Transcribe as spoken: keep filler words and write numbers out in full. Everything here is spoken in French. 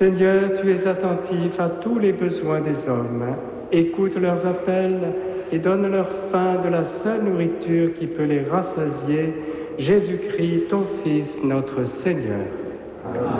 Seigneur, tu es attentif à tous les besoins des hommes. Écoute leurs appels et donne leur faim de la seule nourriture qui peut les rassasier, Jésus-Christ, ton Fils, notre Seigneur. Amen.